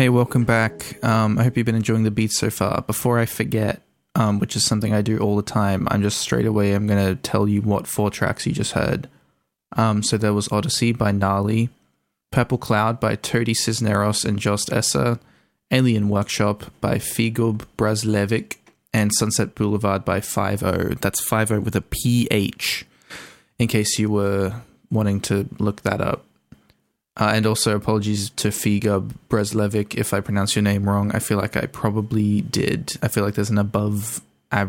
Hey, welcome back. I hope you've been enjoying the beats so far. Before I forget, which is something I do all the time, I'm going to tell you what 4 tracks you just heard. So there was Odyssey by Gnarly, Purple Cloud by Tody Cisneros and Jost Esser, Alien Workshop by Figub Brazlevic, and Sunset Boulevard by 5-0. That's 5-0 with a PH, in case you were wanting to look that up. And also apologies to Figub Brazlevic if I pronounce your name wrong. I feel like I probably did. I feel like there's an above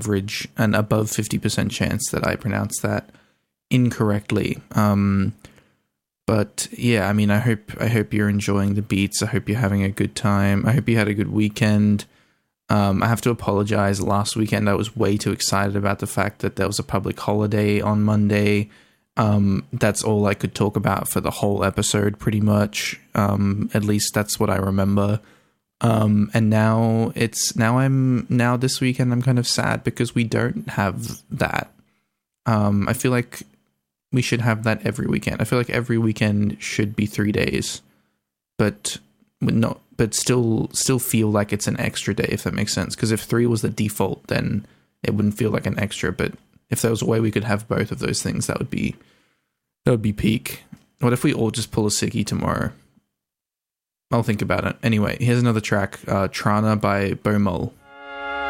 50% chance that I pronounced that incorrectly. But yeah, I mean, I hope you're enjoying the beats. I hope you're having a good time. I hope you had a good weekend. I have to apologize. Last weekend, I was way too excited about the fact that there was a public holiday on Monday. That's all I could talk about for the whole episode, pretty much. At least that's what I remember. And now this weekend, I'm kind of sad because we don't have that. I feel like we should have that every weekend. I feel like every weekend should be 3 days, but still feel like it's an extra day, if that makes sense. Because if 3 was the default, then it wouldn't feel like an extra. But if there was a way we could have both of those things, that would be peak. What if we all just pull a sickie tomorrow? I'll think about it. Anyway, here's another track, Trana by Bomul.